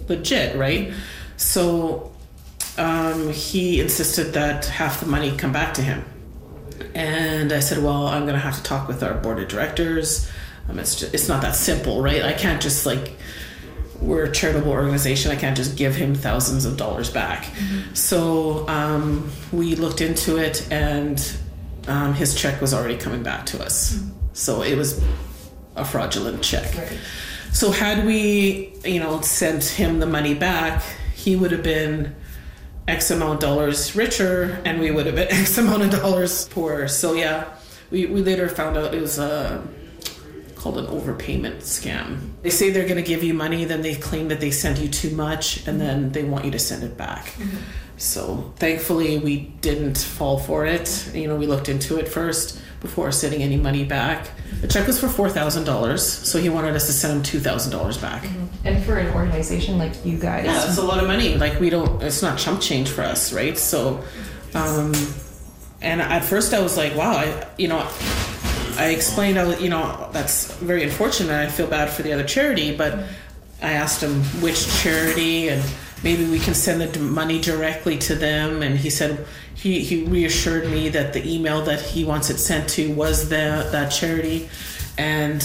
legit, right? So he insisted that half the money come back to him. And I said, well, I'm going to have to talk with our board of directors. It's not that simple, right? I can't just we're a charitable organization. I can't just give him thousands of dollars back. Mm-hmm. So we looked into it, and his check was already coming back to us. Mm-hmm. So it was a fraudulent check. Right. So had we, sent him the money back, he would have been X amount of dollars richer, and we would have been X amount of dollars poorer. So yeah, we later found out it was called an overpayment scam. They say they're going to give you money, then they claim that they sent you too much, and then they want you to send it back. Mm-hmm. So thankfully we didn't fall for it. We looked into it first before sending any money back. The check was for $4,000, so he wanted us to send him $2,000 back. Mm-hmm. And for an organization like you guys, yeah, it's a lot of money. It's not chump change for us, right? So, and at first I was like, wow, I explained, that's very unfortunate. I feel bad for the other charity, but I asked him which charity, and maybe we can send the money directly to them. And he said, he reassured me that the email that he wants it sent to was that charity. And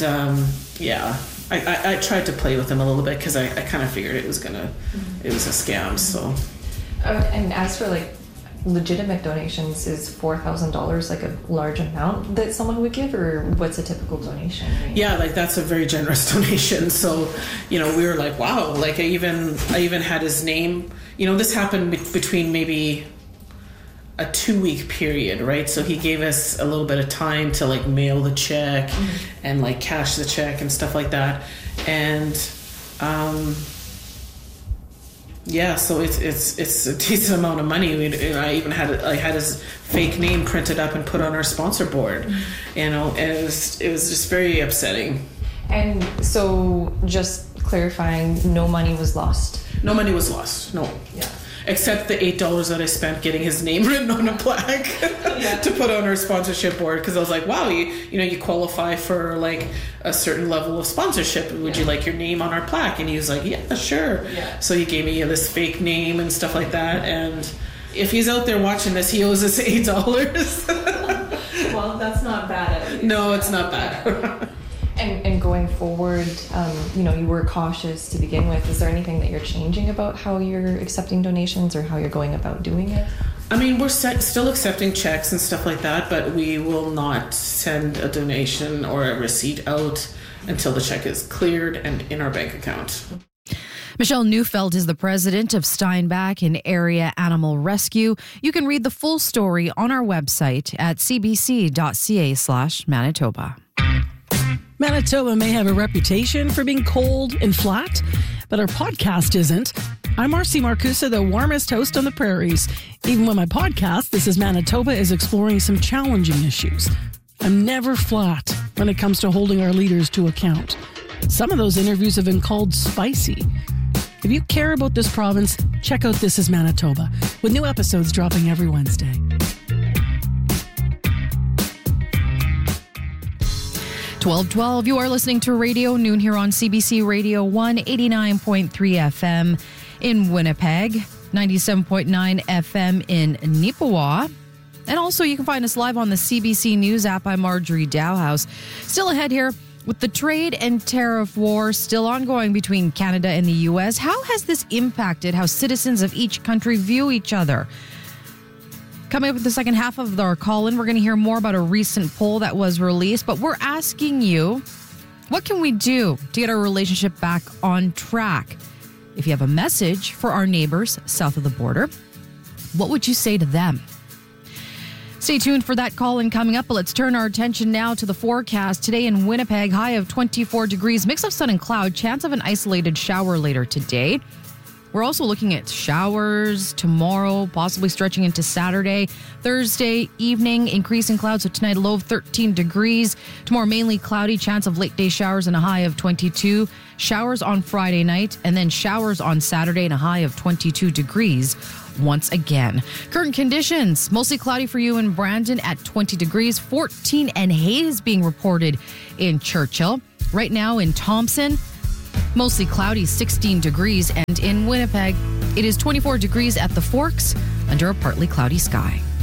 I tried to play with him a little bit because I kind of figured it was a scam. So, and as for legitimate donations, is $4,000 a large amount that someone would give, or what's a typical donation? Right? Yeah, that's a very generous donation. So, we were like, wow. I even had his name. This happened between maybe a 2-week period, right? So he gave us a little bit of time to mail the check and cash the check and stuff like that. And so it's a decent amount of money. I even had his fake name printed up and put on our sponsor board, and it was just very upsetting. And so, just clarifying, no money was lost. No money was lost. No. Yeah. Except the $8 that I spent getting his name written on a plaque to put on our sponsorship board, because I was like, wow, you qualify for a certain level of sponsorship. Would you like your name on our plaque? And he was like, yeah, sure. Yeah. So he gave me this fake name and stuff like that. And if he's out there watching this, he owes us $8. Well, that's not bad. At least. No, it's not bad. And going forward, you were cautious to begin with. Is there anything that you're changing about how you're accepting donations or how you're going about doing it? We're still accepting checks and stuff like that, but we will not send a donation or a receipt out until the check is cleared and in our bank account. Michelle Neufeld is the president of Steinbach and Area Animal Rescue. You can read the full story on our website at cbc.ca/Manitoba. Manitoba may have a reputation for being cold and flat, but our podcast isn't. I'm Marcy Marcusa, the warmest host on the prairies. Even when my podcast, This is Manitoba, is exploring some challenging issues. I'm never flat when it comes to holding our leaders to account. Some of those interviews have been called spicy. If you care about this province, check out This is Manitoba, with new episodes dropping every Wednesday. 12:12, you are listening to Radio Noon here on CBC Radio 189.3 FM in Winnipeg, 97.9 FM in Nipawin. And also you can find us live on the CBC News app. I'm Marjorie Dowhouse. Still ahead here with the trade and tariff war still ongoing between Canada and the U.S. How has this impacted how citizens of each country view each other? Coming up with the second half of our call-in, we're going to hear more about a recent poll that was released, but we're asking you, what can we do to get our relationship back on track? If you have a message for our neighbors south of the border, what would you say to them? Stay tuned for that call-in coming up, but let's turn our attention now to the forecast. Today in Winnipeg, high of 24 degrees, mix of sun and cloud, chance of an isolated shower later today. We're also looking at showers tomorrow, possibly stretching into Saturday. Thursday evening, increasing clouds, so tonight a low of 13 degrees. Tomorrow mainly cloudy, chance of late day showers and a high of 22. Showers on Friday night, and then showers on Saturday and a high of 22 degrees once again. Current conditions, mostly cloudy for you in Brandon at 20 degrees. 14 and haze being reported in Churchill. Right now in Thompson, Mostly cloudy, 16 degrees. And in Winnipeg, it is 24 degrees at the Forks under a partly cloudy sky.